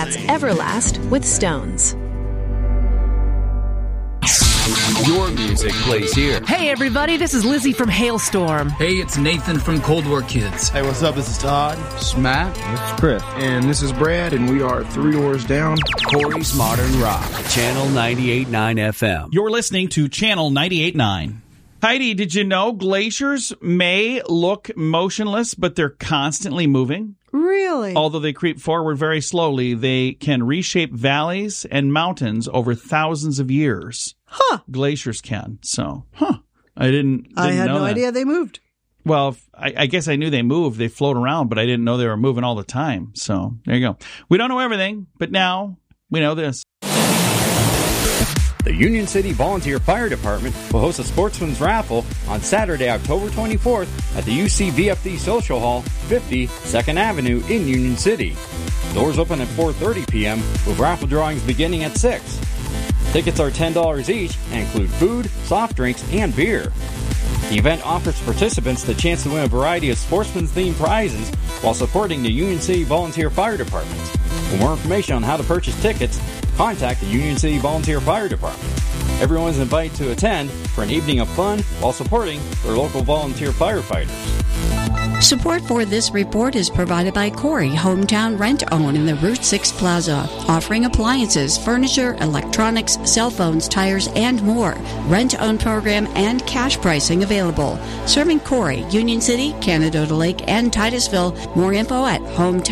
That's Everlast with Stones. Your music plays here. Hey, everybody, this is Lizzie from Hailstorm. Hey, it's Nathan from Cold War Kids. Hey, what's up? This is Todd. This is Matt. This is Chris. And this is Brad, and we are 3 Doors Down. Corey's Modern Rock, Channel 98.9 FM. You're listening to Channel 98.9. Heidi, did you know glaciers may look motionless, but they're constantly moving? Really? Although they creep forward very slowly, they can reshape valleys and mountains over thousands of years. Huh. Glaciers can. So, I didn't I had know no that. idea they moved. Well, I guess I knew they moved. They float around, but I didn't know they were moving all the time. So, there you go. We don't know everything, but now we know this. The Union City Volunteer Fire Department will host a Sportsman's Raffle on Saturday, October 24th at the UC VFD Social Hall, 50 2nd Avenue in Union City. Doors open at 4:30 p.m. with raffle drawings beginning at 6. Tickets are $10 each and include food, soft drinks, and beer. The event offers participants the chance to win a variety of sportsman-themed prizes while supporting the Union City Volunteer Fire Department. For more information on how to purchase tickets, contact the Union City Volunteer Fire Department. Everyone is invited to attend for an evening of fun while supporting their local volunteer firefighters. Support for this report is provided by Corey Hometown Rent-Own in the Route 6 Plaza, offering appliances, furniture, electronics, cell phones, tires, and more. Rent-Own program and cash pricing available. Serving Corey, Union City, Canada Lake, and Titusville. More info at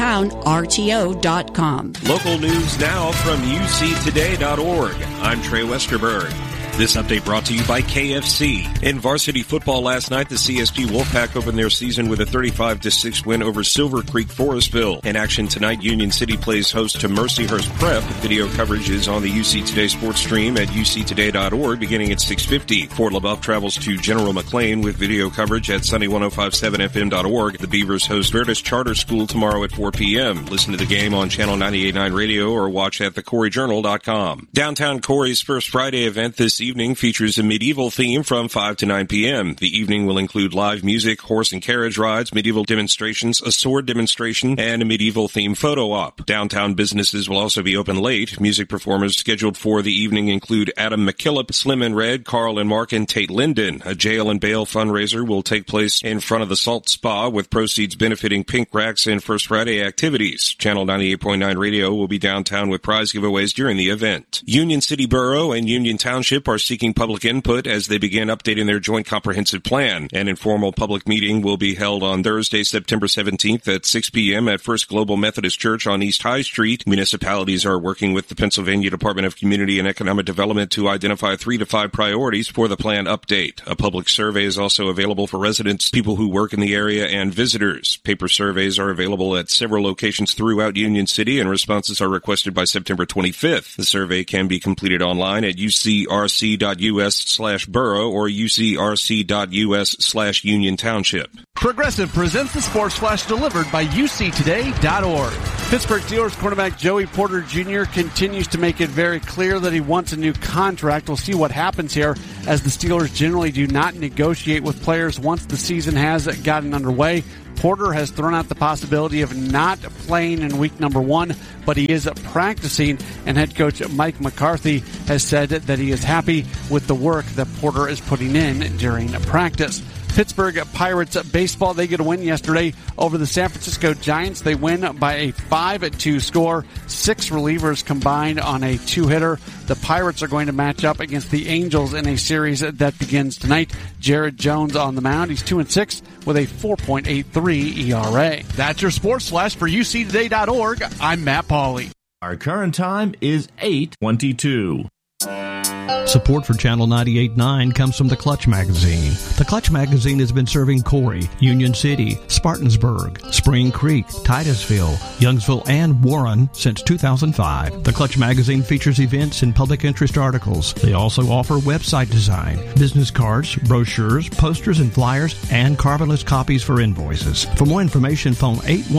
hometownrto.com. Local news now from uctoday.org. I'm Trey Westerberg. This update brought to you by KFC. In varsity football last night, the CSP Wolfpack opened their season with a 35-6 win over Silver Creek Forestville. In action tonight, Union City plays host to Mercyhurst Prep. Video coverage is on the UC Today sports stream at uctoday.org beginning at 6:50. Fort LaBeouf travels to General McLean with video coverage at sunny1057fm.org. The Beavers host Vertus Charter School tomorrow at 4 p.m. Listen to the game on Channel 98.9 Radio or watch at thecoreyjournal.com. Downtown Corey's First Friday event this evening features a medieval theme from 5 to 9 p.m. The evening will include live music, horse and carriage rides, medieval demonstrations, a sword demonstration, and a medieval-themed photo op. Downtown businesses will also be open late. Music performers scheduled for the evening include Adam McKillop, Slim and Red, Carl and Mark, and Tate Linden. A jail and bail fundraiser will take place in front of the Salt Spa with proceeds benefiting Pink Racks and First Friday activities. Channel 98.9 Radio will be downtown with prize giveaways during the event. Union City Borough and Union Township are seeking public input as they begin updating their joint comprehensive plan. An informal public meeting will be held on Thursday, September 17th at 6 p.m. at First Global Methodist Church on East High Street. Municipalities are working with the Pennsylvania Department of Community and Economic Development to identify 3 to 5 priorities for the plan update. A public survey is also available for residents, people who work in the area, and visitors. Paper surveys are available at several locations throughout Union City, and responses are requested by September 25th. The survey can be completed online at ucrc.us/borough or ucrc.us/Union Township. Progressive presents the Sports Flash delivered by uctoday.org. Pittsburgh Steelers quarterback Joey Porter Jr. continues to make it very clear that he wants a new contract. We'll see what happens here, as the Steelers generally do not negotiate with players once the season has gotten underway. Porter has thrown out the possibility of not playing in week number 1, but he is practicing, and head coach Mike McCarthy has said that he is happy with the work that Porter is putting in during practice. Pittsburgh Pirates baseball, they get a win yesterday over the San Francisco Giants. They win by a 5-2 score. 6 relievers combined on a 2-hitter. The Pirates are going to match up against the Angels in a series that begins tonight. Jared Jones on the mound. He's 2-6 with a 4.83 ERA. That's your Sports Flash for UCToday.org. I'm Matt Pauley. Our current time is 8:22. Support for Channel 98.9 comes from the Clutch Magazine. The Clutch Magazine has been serving Corey, Union City, Spartansburg, Spring Creek, Titusville, Youngsville, and Warren since 2005. The Clutch Magazine features events and public interest articles. They also offer website design, business cards, brochures, posters and flyers, and carbonless copies for invoices. For more information, phone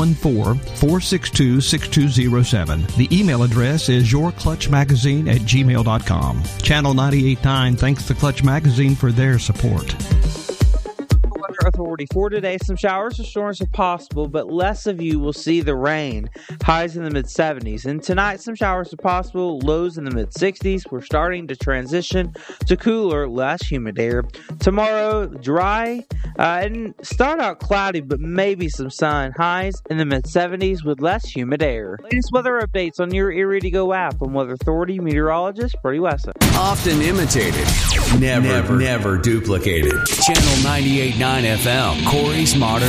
814-462-6207. The email address is yourclutchmagazine@gmail.com. Channel 98.9 thanks the Clutch Magazine for their support. Weather 44 today. Some showers or storms are possible, but less of you will see the rain. Highs in the mid-70s. And tonight, some showers are possible. Lows in the mid-60s. We're starting to transition to cooler, less humid air. Tomorrow, dry and start out cloudy, but maybe some sun. Highs in the mid-70s with less humid air. Latest weather updates on your Erie to Go app from Weather Authority meteorologist Brady Wesson. Often imitated, never duplicated. Channel 98.9 FM, Corey's Modern